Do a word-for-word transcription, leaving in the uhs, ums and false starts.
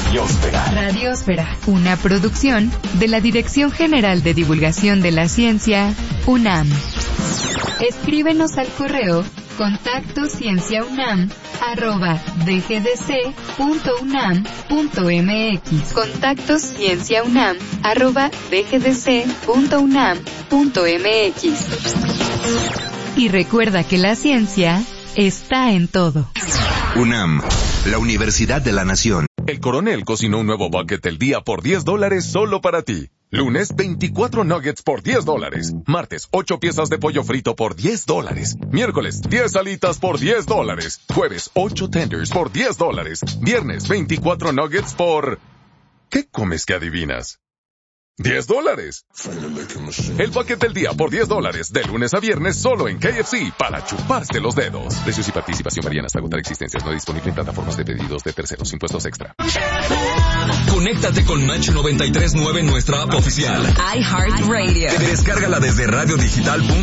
Radiósfera. Radiósfera, una producción de la Dirección General de Divulgación de la Ciencia, UNAM. Escríbenos al correo contacto cienciaunam arroba dgdc.unam.mx. Contacto cienciaunam arroba dgdc.unam.mx. Y recuerda que la ciencia está en todo. UNAM, la Universidad de la Nación. El Coronel cocinó un nuevo bucket del día por diez dólares solo para ti. Lunes, veinticuatro nuggets por diez dólares. Martes, ocho piezas de pollo frito por diez dólares. Miércoles, diez alitas por diez dólares. Jueves, ocho tenders por diez dólares. Viernes, veinticuatro nuggets por... ¿Qué comes que adivinas? diez dólares. El bucket del día por diez dólares, de lunes a viernes solo en K F C, para chuparse los dedos. Precios y participación varían hasta agotar existencias. No disponible en plataformas de pedidos de terceros. Impuestos extra. Conéctate con Match noventa y tres punto nueve en nuestra app oficial. iHeartRadio. Descárgala desde radio digital.